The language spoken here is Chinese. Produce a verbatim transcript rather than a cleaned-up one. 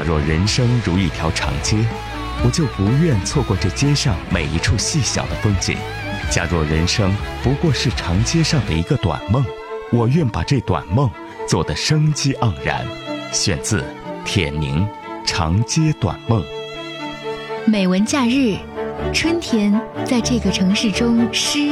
若人生如一条长街，我就不愿错过这街上每一处细小的风景。假若人生不过是长街上的一个短梦，我愿把这短梦做得生机盎然。选自铁凝《长街短梦》。 美文假日，春天在这个城市中诗